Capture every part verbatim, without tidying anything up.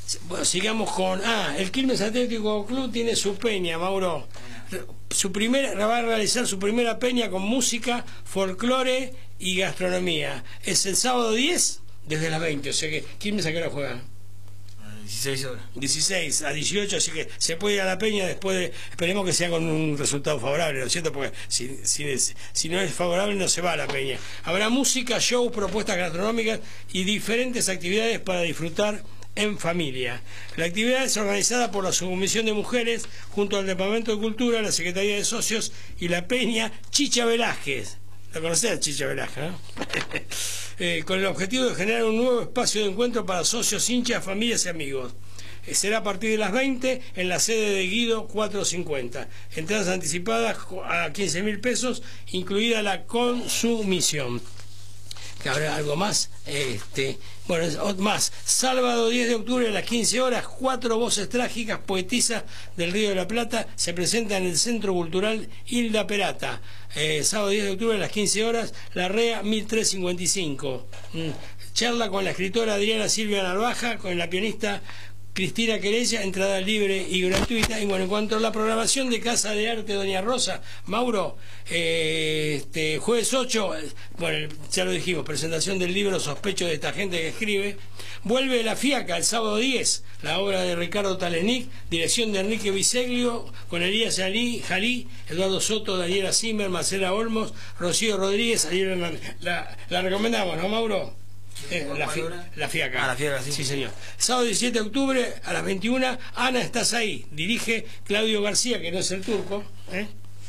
Bueno, sigamos con... Ah, el Quilmes Atlético Club tiene su peña, Mauro. Su primera, va a realizar su primera peña con música, folclore y gastronomía. Es el sábado diez desde las veinte, o sea que Quilmes a qué hora juega. dieciséis horas. dieciséis a dieciocho, así que se puede ir a la peña después de... Esperemos que sea con un resultado favorable, ¿no es cierto? Porque si, si, es, si no es favorable no se va a la peña. Habrá música, shows, propuestas gastronómicas y diferentes actividades para disfrutar en familia. La actividad es organizada por la Subcomisión de Mujeres junto al Departamento de Cultura, la Secretaría de Socios y la peña Chicha Velázquez. ¿La conocés, Chicha Velázquez? ¿No? eh, con el objetivo de generar un nuevo espacio de encuentro para socios, hinchas, familias y amigos. Eh, será a partir de las veinte en la sede de Guido cuatrocientos cincuenta. Entradas anticipadas a quince mil pesos, incluida la consumición. Que habrá algo más, este, bueno, más, sábado diez de octubre a las quince horas, cuatro voces trágicas, poetisas del Río de la Plata, se presentan en el Centro Cultural Hilda Perata, eh, sábado diez de octubre a las quince horas, La Rea mil trescientos cincuenta y cinco, mm. Charla con la escritora Adriana Silvia Narvaja, con la pianista Cristina Querella, entrada libre y gratuita. Y bueno, en cuanto a la programación de Casa de Arte Doña Rosa, Mauro, eh, este, jueves ocho, bueno, ya lo dijimos, presentación del libro Sospecho de esta gente que escribe. Vuelve La Fiaca el sábado diez, la obra de Ricardo Talenic, dirección de Enrique Biseglio, con Elías Jalí, Jalí, Eduardo Soto, Daniela Zimmer, Marcela Olmos, Rocío Rodríguez. La, la, la recomendamos, ¿no, Mauro? Eh, la, fi la Fiaca. Ah, la Fiaca, sí. Sí, señor. Sábado diecisiete de octubre a las veintiuna, Ana, estás ahí. Dirige Claudio García, que no es el turco, ¿eh?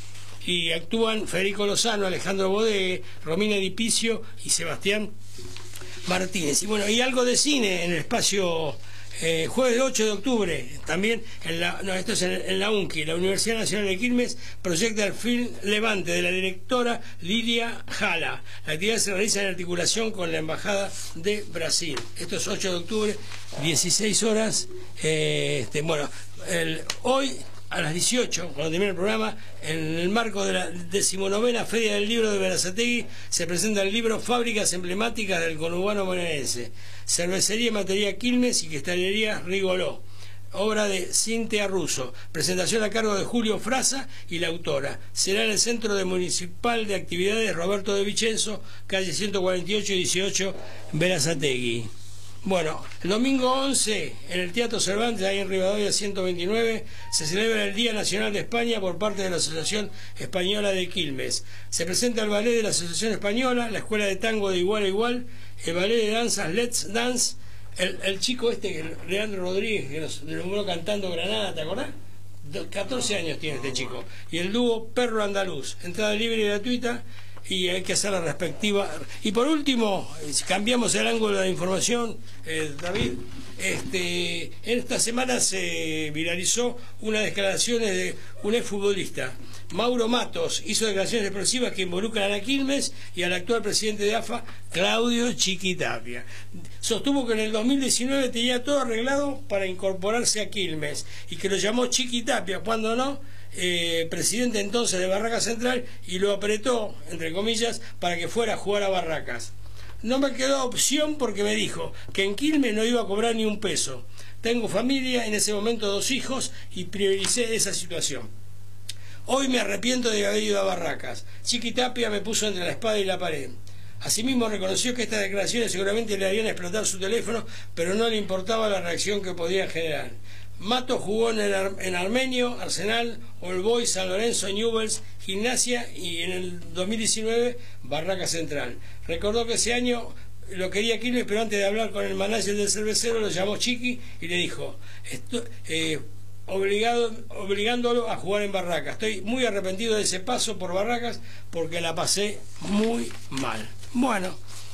Y actúan Federico Lozano, Alejandro Bodegue, Romina Edipicio y Sebastián Martínez. Y bueno, y algo de cine en el espacio... Eh, jueves ocho de octubre, también en la, no, esto es en, en la UNCI, la Universidad Nacional de Quilmes, proyecta el film Levante de la directora Lilia Jala. La actividad se realiza en articulación con la Embajada de Brasil. Esto es ocho de octubre, dieciséis horas. Eh, este, bueno, el, hoy a las dieciocho, cuando termine el programa, en el marco de la decimonovena Feria del Libro de Berazategui, se presenta el libro Fábricas Emblemáticas del Conurbano Bonaerense, Cervecería y Matería Quilmes y Cristalería Rigoló, obra de Cintia Russo. Presentación a cargo de Julio Frasa y la autora. Será en el Centro de Municipal de Actividades Roberto de Vicenzo, calle ciento cuarenta y ocho y dieciocho, Berazategui. Bueno, el domingo once, en el Teatro Cervantes, ahí en Rivadavia ciento veintinueve, se celebra el Día Nacional de España por parte de la Asociación Española de Quilmes. Se presenta el ballet de la Asociación Española, la Escuela de Tango de Igual a Igual, el ballet de danzas Let's Dance, el, el chico este, Leandro Rodríguez, que nos nombró cantando Granada, ¿te acordás? catorce años tiene este chico. Y el dúo Perro Andaluz, entrada libre y gratuita, y hay que hacer la respectiva. Y por último, cambiamos el ángulo de información, eh, David. Este, en esta semana se viralizó una declaración de un exfutbolista, Mauro Matos, hizo declaraciones explosivas que involucran a Quilmes y al actual presidente de A F A, Claudio Chiquitapia. Sostuvo que en el dos mil diecinueve tenía todo arreglado para incorporarse a Quilmes y que lo llamó Chiquitapia, cuando no, Eh, presidente entonces de Barracas Central, y lo apretó, entre comillas, para que fuera a jugar a Barracas. No me quedó opción porque me dijo que en Quilmes no iba a cobrar ni un peso. Tengo familia, en ese momento dos hijos, y prioricé esa situación. Hoy me arrepiento de haber ido a Barracas. Chiquitapia me puso entre la espada y la pared. Asimismo reconoció que estas declaraciones seguramente le harían explotar su teléfono, pero no le importaba la reacción que podían generar. Mato jugó en, el Ar en Armenio, Arsenal, All Boys, San Lorenzo, Newell's, Gimnasia y en el dos mil diecinueve Barraca Central. Recordó que ese año lo quería Quilmes, pero antes de hablar con el manager del cervecero lo llamó Chiqui y le dijo, Esto, eh, obligado, obligándolo a jugar en Barracas. Estoy muy arrepentido de ese paso por Barracas porque la pasé muy mal. Bueno,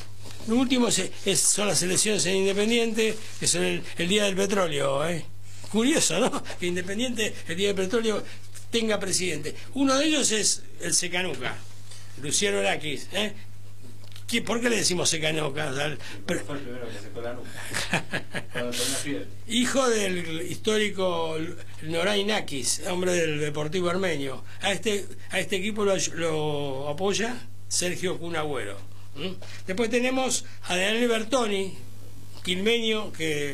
lo último es, es, son las elecciones en Independiente, que son el, el Día del Petróleo, ¿eh? Curioso, ¿no? Que Independiente, el Día del Petróleo, tenga presidente. Uno de ellos es el Secanuca, Luciano Laquis, ¿eh? ¿Por qué le decimos Secanuca? Fue el primero que secó la nuca. Hijo del histórico Noray Nakis, hombre del Deportivo Armenio. A este, a este equipo lo, lo apoya Sergio Kun Agüero. ¿Mm? Después tenemos a Daniel Bertoni, quilmeño, que